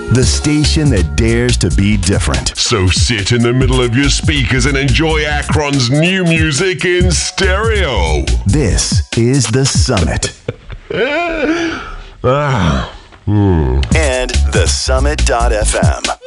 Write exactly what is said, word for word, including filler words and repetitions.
the station that dares to be different. So sit in the middle of your speakers and enjoy Akron's new music in stereo. This is The Summit. ah. mm. And the summit dot f m.